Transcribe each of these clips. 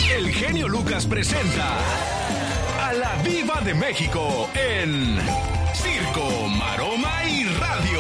El genio Lucas presenta a la Diva de México en Circo, Maroma y Radio.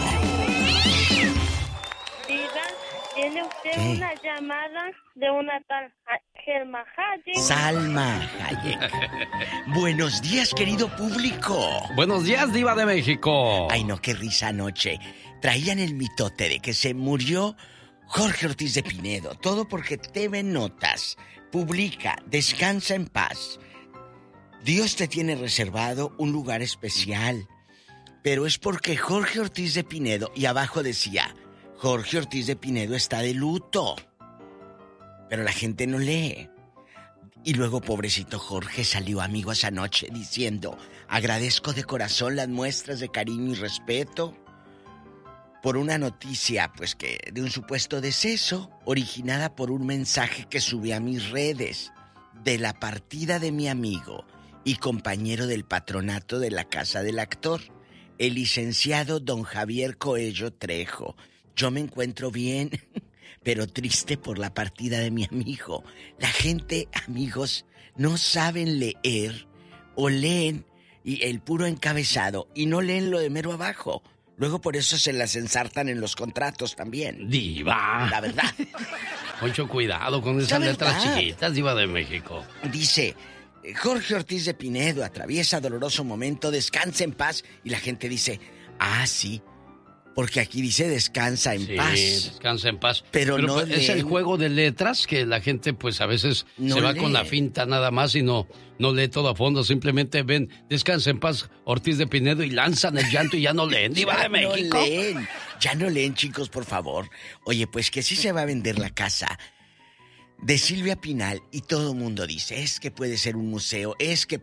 Diva, tiene usted una llamada de una tal Salma Hayek. Salma Hayek. Buenos días, querido público. Buenos días, Diva de México. Ay, no, qué risa anoche. Traían el mitote de que se murió Jorge Ortiz de Pinedo. Todo porque TV Notas publica, descansa en paz. Dios te tiene reservado un lugar especial. Pero es porque Jorge Ortiz de Pinedo, y abajo decía, Jorge Ortiz de Pinedo está de luto. Pero la gente no lee. Y luego, pobrecito Jorge, salió amigos anoche diciendo, agradezco de corazón las muestras de cariño y respeto por una noticia, pues que de un supuesto deceso, originada por un mensaje que subí a mis redes de la partida de mi amigo y compañero del patronato de la Casa del Actor, el licenciado don Javier Coello Trejo. Yo me encuentro bien, pero triste por la partida de mi amigo. La gente, amigos, no saben leer o leen y el puro encabezado y no leen lo de mero abajo. Luego por eso se las ensartan en los contratos también. Diva. La verdad. Mucho cuidado con esas letras chiquitas, Diva de México. Dice, Jorge Ortiz de Pinedo atraviesa doloroso momento, descansa en paz. Y la gente dice, ah, sí, porque aquí dice descansa en paz. Sí, descansa en paz. Pero no es el juego de letras que la gente pues a veces no se va lee. con la finta nada más y no lee todo a fondo. Simplemente ven, descansa en paz Ortiz de Pinedo y lanzan el llanto y ya no leen. Diva de México. No leen. Ya no leen, chicos, por favor. Oye, pues que sí se va a vender la casa de Silvia Pinal y todo el mundo dice, es que puede ser un museo, es que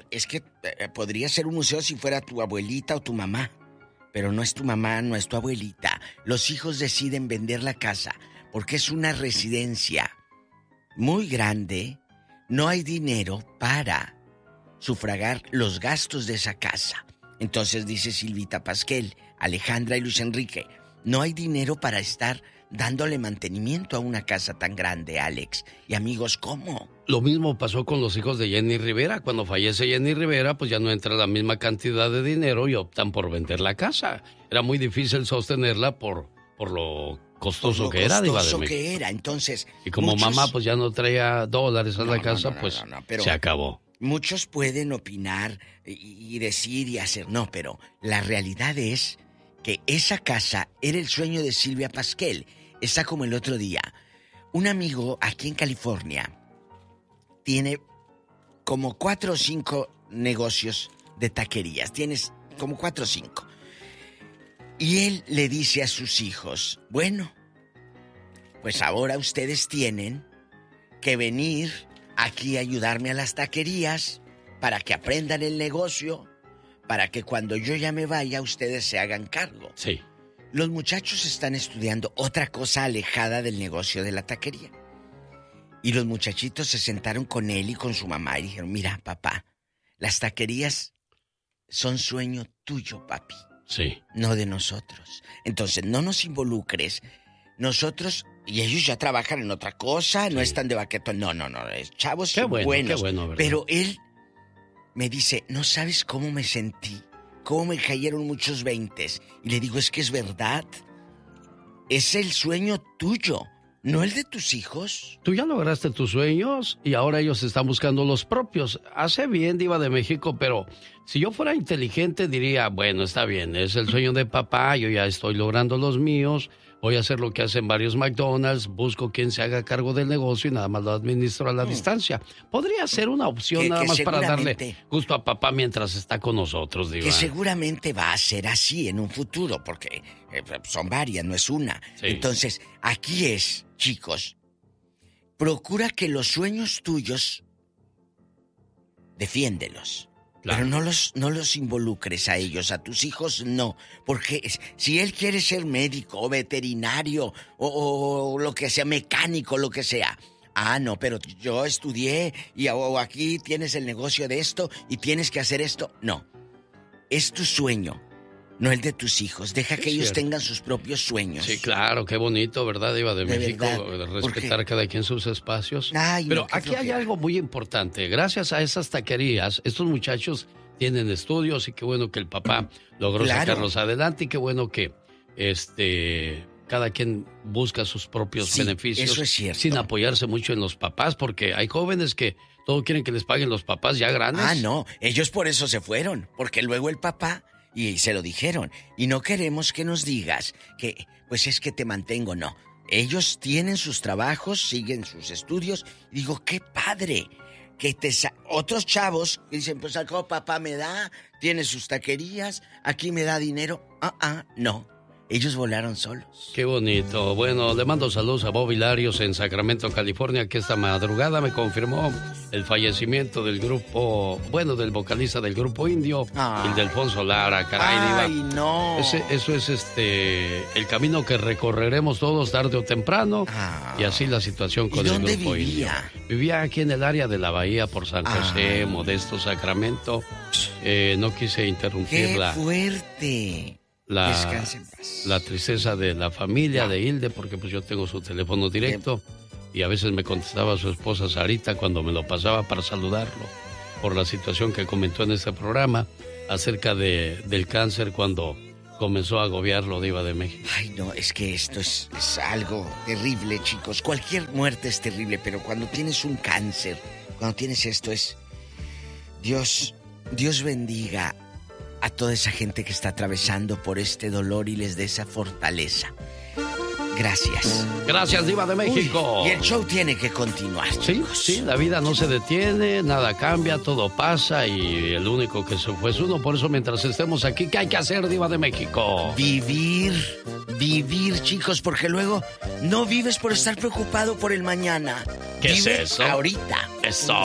podría ser un museo si fuera tu abuelita o tu mamá. Pero no es tu mamá, no es tu abuelita. Los hijos deciden vender la casa porque es una residencia muy grande. No hay dinero para sufragar los gastos de esa casa. Entonces dice Silvita Pasquel, Alejandra y Luis Enrique, no hay dinero para estar dándole mantenimiento a una casa tan grande, Alex. Y amigos, ¿cómo? Lo mismo pasó con los hijos de Jenny Rivera. Cuando fallece Jenny Rivera, pues ya no entra la misma cantidad de dinero y optan por vender la casa. Era muy difícil sostenerla por lo costoso que era, Diva de México. Entonces, y como mamá pues ya no traía dólares a la casa, pero se acabó. Muchos pueden opinar y decir y hacer, no, pero la realidad es que esa casa era el sueño de Silvia Pasquel. Está como el otro día. Un amigo aquí en California tiene como 4 o 5 negocios de taquerías. Tienes como 4 o 5. Y él le dice a sus hijos, bueno, pues ahora ustedes tienen que venir aquí a ayudarme a las taquerías para que aprendan el negocio, para que cuando yo ya me vaya ustedes se hagan cargo. Sí. Los muchachos están estudiando otra cosa alejada del negocio de la taquería. Y los muchachitos se sentaron con él y con su mamá y dijeron, mira, papá, las taquerías son sueño tuyo, papi. Sí. No de nosotros. Entonces, no nos involucres. Nosotros, y ellos ya trabajan en otra cosa, sí. No están de baquetón. No, chavos qué bueno, buenos. Qué bueno, ¿verdad? Pero él me dice, no sabes cómo me sentí, cómo me cayeron muchos veintes. Y le digo, es que es verdad. Es el sueño tuyo, no el de tus hijos. Tú ya lograste tus sueños y ahora ellos están buscando los propios. Hace bien, Diva de México, pero si yo fuera inteligente diría, bueno, está bien, es el sueño de papá, yo ya estoy logrando los míos, voy a hacer lo que hacen varios McDonald's, busco quien se haga cargo del negocio y nada más lo administro a la distancia. Podría ser una opción nada más para darle gusto a papá mientras está con nosotros, Diva. Que seguramente va a ser así en un futuro, porque son varias, no es una. Sí. Entonces, aquí es, chicos, procura que los sueños tuyos, defiéndelos. Claro. Pero no los involucres a ellos, a tus hijos no. Porque si él quiere ser médico o veterinario o lo que sea, mecánico, lo que sea. Ah, no, pero yo estudié y aquí tienes el negocio de esto y tienes que hacer esto. No, es tu sueño. no el de tus hijos. Deja que ellos tengan sus propios sueños. Sí, claro, qué bonito, ¿verdad, Diva de México? Verdad, respetar cada quien sus espacios. Ay, pero no, aquí hay algo muy importante. Gracias a esas taquerías, estos muchachos tienen estudios y qué bueno que el papá logró sacarlos adelante y qué bueno que cada quien busca sus propios beneficios. Eso es cierto. Sin apoyarse mucho en los papás, porque hay jóvenes que todo quieren que les paguen los papás ya grandes. Ah, no, ellos por eso se fueron, porque luego el papá, y se lo dijeron, y no queremos que nos digas que, pues es que te mantengo, no. Ellos tienen sus trabajos, siguen sus estudios, y digo, qué padre, que otros chavos que dicen, pues acá papá me da, tiene sus taquerías, aquí me da dinero, no. Ellos volaron solos. Qué bonito. Bueno, le mando saludos a Bob Hilarios en Sacramento, California, que esta madrugada me confirmó el fallecimiento del grupo, del vocalista del grupo indio, Ildefonso Lara. Caray, Diva. Ay, no. Eso es el camino que recorreremos todos tarde o temprano. Y así la situación con el grupo indio. Vivía aquí en el área de la Bahía por San José, Modesto, Sacramento. No quise interrumpirla. ¡Qué fuerte! La tristeza de la familia de Hilde, porque pues yo tengo su teléfono directo y a veces me contestaba su esposa Sarita cuando me lo pasaba para saludarlo por la situación que comentó en este programa acerca del cáncer cuando comenzó a agobiarlo, Diva de México. Ay, no, es que esto es algo terrible, chicos. Cualquier muerte es terrible, pero cuando tienes un cáncer, cuando tienes esto es... Dios bendiga a toda esa gente que está atravesando por este dolor y les dé esa fortaleza. Gracias. Gracias, Diva de México. Y el show tiene que continuar, chicos. Sí, la vida no se detiene, nada cambia, todo pasa y el único que se fue es uno. Por eso, mientras estemos aquí, ¿qué hay que hacer, Diva de México? Vivir, chicos, porque luego no vives por estar preocupado por el mañana. ¿Qué Vive es eso? Ahorita. Eso.